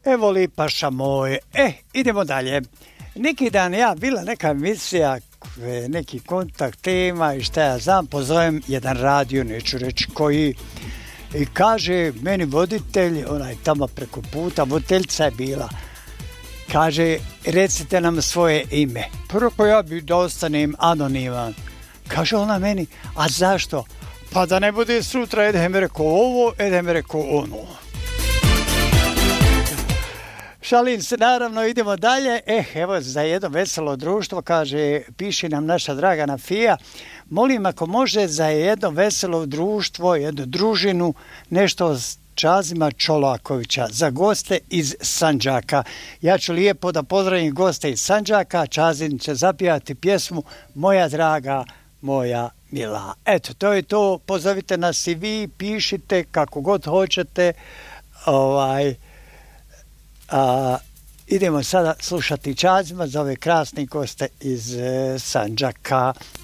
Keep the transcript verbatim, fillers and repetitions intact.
Evo lipaša moj. E, idemo dalje. Neki dan ja bila neka emisija, neki kontakt tema i šta ja znam, pozovem jedan radio, neću reći koji, i kaže meni voditelj, onaj tamo preko puta, voditeljca je bila, kaže, recite nam svoje ime. Prvo ja bi da ostanem anoniman. Kaže ona meni, a zašto? Pa da ne bude sutra, edem rekao ovo, edem rekao ono. Šalim se, naravno, idemo dalje. Eh, evo, za jedno veselo društvo, kaže, piše nam naša draga Nafija, molim ako može za jedno veselo društvo, jednu družinu, nešto s Čazima Čolakovića, za goste iz Sandžaka. Ja ću lijepo da pozdravim goste iz Sandžaka, Čazin će zapijati pjesmu Moja draga, moja mila. Eto, to je to, pozovite nas i vi, pišite kako god hoćete, ovaj... A, idemo sada slušati Čazima za ove krasne goste iz e, Sandžaka.